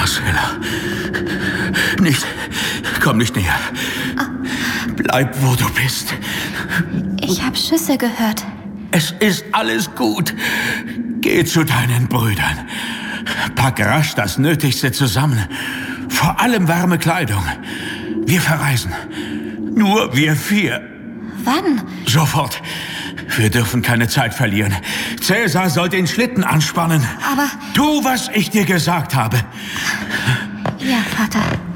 Marcella. Nicht. Komm nicht näher. Bleib, wo du bist. Ich habe Schüsse gehört. Es ist alles gut. Geh zu deinen Brüdern. Pack rasch das Nötigste zusammen. Vor allem warme Kleidung. Wir verreisen. Nur wir 4. Wann? Sofort. Wir dürfen keine Zeit verlieren. Cäsar soll den Schlitten anspannen. Aber... Tu, was ich dir gesagt habe. Ja, Vater.